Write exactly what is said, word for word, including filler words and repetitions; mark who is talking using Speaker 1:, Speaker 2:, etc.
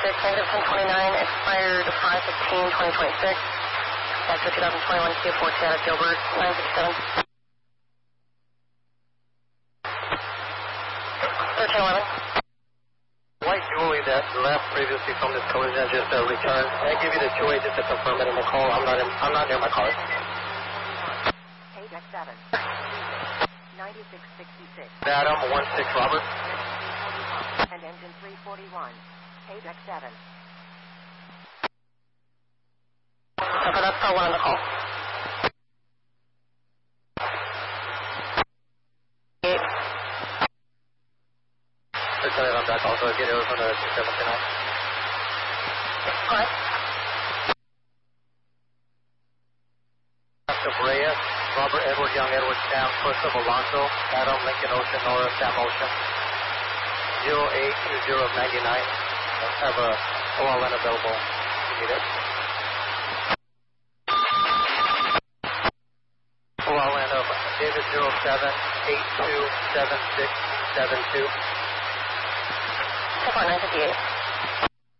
Speaker 1: six, negative ten twenty-nine, expired five fifteen twenty twenty-six. Back to two thousand twenty-one Q four T out of Gilbert, nine fifty-seven. thirteen eleven.
Speaker 2: White Julie that left previously from this collision just uh, returned. Can I give you the two A just to confirm it in the call? I'm not in, I'm not near my car.
Speaker 3: eight X seven. ninety-six sixty-six.
Speaker 2: Adam, one six Robert.
Speaker 3: And engine three forty-one. eight X seven.
Speaker 1: Okay, that's still one on the call. eight.
Speaker 2: Lieutenant, I'm back also. Get over from the two seventy-nine.
Speaker 1: Correct.
Speaker 2: After Brea, Robert, Edward, Young, Edward, Sam, first of Alonso, Adam, Lincoln, Ocean, Nora, Sam, Ocean. zero eight two zero ninety-nine. Have a O L N available if you need it. O L N of David zero seven eight two seven six seven two.
Speaker 1: nine fifty-eight.